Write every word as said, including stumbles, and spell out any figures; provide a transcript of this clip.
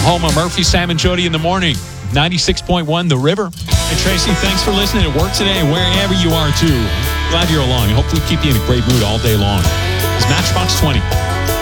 home of Murphy, Sam, and Jody in the morning. ninety-six point one The River. Hey, Tracy, thanks for listening at work today and wherever you are, too. Glad you're along. Hopefully keep you in a great mood all day long. It's Matchbox twenty.